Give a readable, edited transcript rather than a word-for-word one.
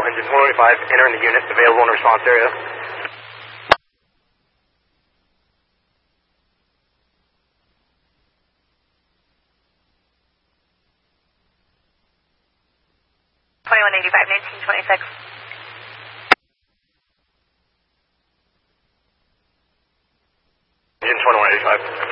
engine 185, entering the unit, available in the response area. Engine 2185.